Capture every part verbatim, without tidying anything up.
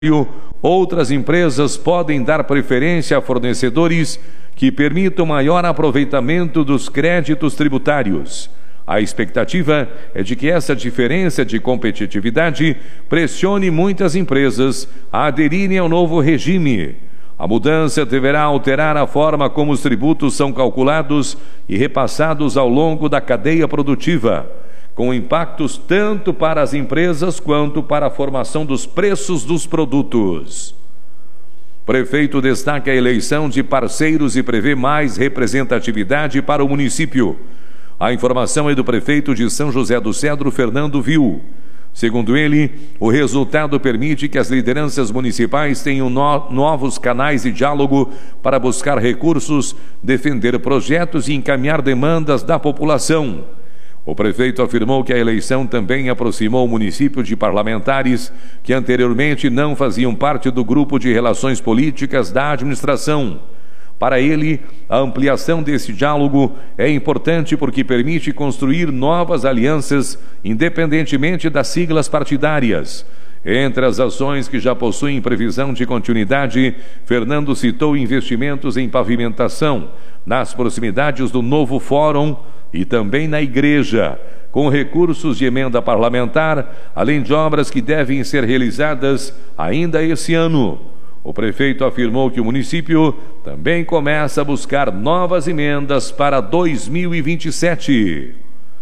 outras empresas podem dar preferência a fornecedores que permitam maior aproveitamento dos créditos tributários. A expectativa é de que essa diferença de competitividade pressione muitas empresas a aderirem ao novo regime. A mudança deverá alterar a forma como os tributos são calculados e repassados ao longo da cadeia produtiva, com impactos tanto para as empresas quanto para a formação dos preços dos produtos. O prefeito destaca a eleição de parceiros e prevê mais representatividade para o município. A informação é do prefeito de São José do Cedro, Fernando Viu. Segundo ele, o resultado permite que as lideranças municipais tenham no- novos canais de diálogo para buscar recursos, defender projetos e encaminhar demandas da população. O prefeito afirmou que a eleição também aproximou o município de parlamentares que anteriormente não faziam parte do grupo de relações políticas da administração. Para ele, a ampliação desse diálogo é importante porque permite construir novas alianças, independentemente das siglas partidárias. Entre as ações que já possuem previsão de continuidade, Fernando citou investimentos em pavimentação, nas proximidades do novo fórum e também na igreja, com recursos de emenda parlamentar, além de obras que devem ser realizadas ainda esse ano. O prefeito afirmou que o município também começa a buscar novas emendas para dois mil e vinte e sete.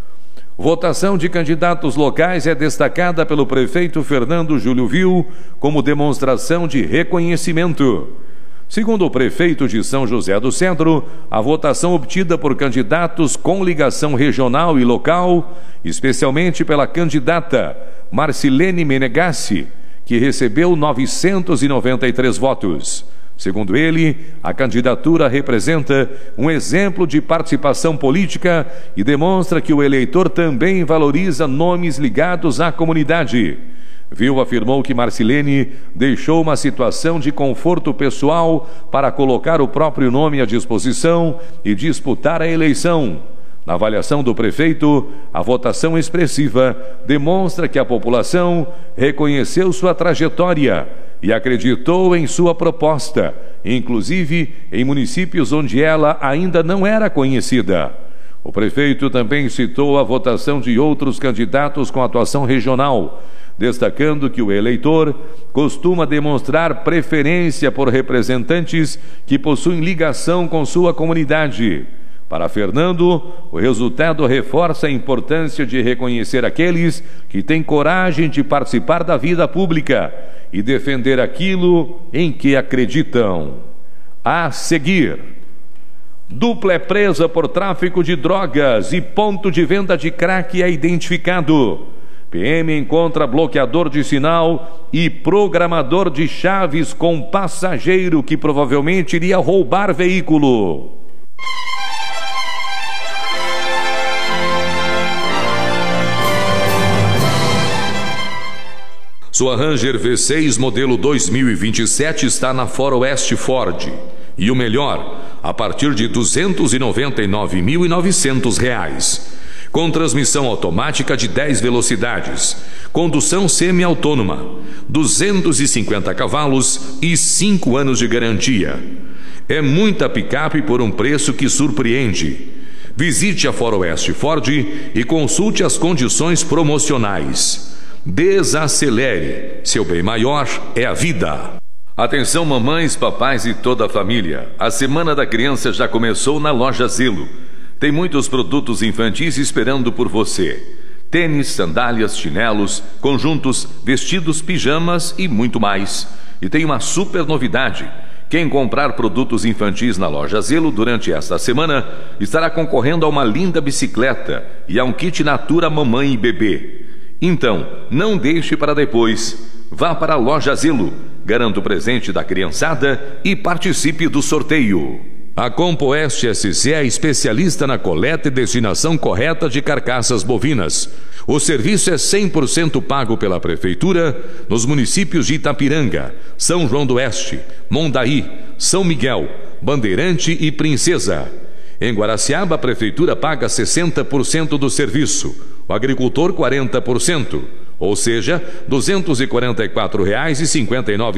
Votação de candidatos locais é destacada pelo prefeito Fernando Júlio Viu como demonstração de reconhecimento. Segundo o prefeito de São José do Cedro, a votação obtida por candidatos com ligação regional e local, especialmente pela candidata Marcilene Menegassi, que recebeu novecentos e noventa e três votos. Segundo ele, a candidatura representa um exemplo de participação política e demonstra que o eleitor também valoriza nomes ligados à comunidade. Viu afirmou que Marcilene deixou uma situação de conforto pessoal para colocar o próprio nome à disposição e disputar a eleição. Na avaliação do prefeito, a votação expressiva demonstra que a população reconheceu sua trajetória e acreditou em sua proposta, inclusive em municípios onde ela ainda não era conhecida. O prefeito também citou a votação de outros candidatos com atuação regional, destacando que o eleitor costuma demonstrar preferência por representantes que possuem ligação com sua comunidade. Para Fernando, o resultado reforça a importância de reconhecer aqueles que têm coragem de participar da vida pública e defender aquilo em que acreditam. A seguir, dupla é presa por tráfico de drogas e ponto de venda de crack é identificado. P M encontra bloqueador de sinal e programador de chaves com passageiro que provavelmente iria roubar veículo. Sua Ranger V seis modelo dois mil e vinte e sete está na Faroeste Ford. E o melhor, a partir de duzentos e noventa e nove mil e novecentos reais. Com transmissão automática de dez velocidades, condução semi-autônoma, duzentos e cinquenta cavalos e cinco anos de garantia. É muita picape por um preço que surpreende. Visite a Faroeste Ford e consulte as condições promocionais. Desacelere, seu bem maior é a vida. Atenção mamães, papais e toda a família. A Semana da Criança já começou na Loja Zelo. Tem muitos produtos infantis esperando por você. Tênis, sandálias, chinelos, conjuntos, vestidos, pijamas e muito mais. E tem uma super novidade. Quem comprar produtos infantis na Loja Zelo durante esta semana estará concorrendo a uma linda bicicleta e a um kit Natura Mamãe e Bebê. Então, não deixe para depois. Vá para a Loja Zelo, garanta o presente da criançada e participe do sorteio. A Compoeste S C é especialista na coleta e destinação correta de carcaças bovinas. O serviço é cem por cento pago pela Prefeitura nos municípios de Itapiranga, São João do Oeste, Mondaí, São Miguel, Bandeirante e Princesa. Em Guaraciaba, a Prefeitura paga sessenta por cento do serviço, o agricultor quarenta por cento, ou seja, duzentos e quarenta e quatro reais e cinquenta e nove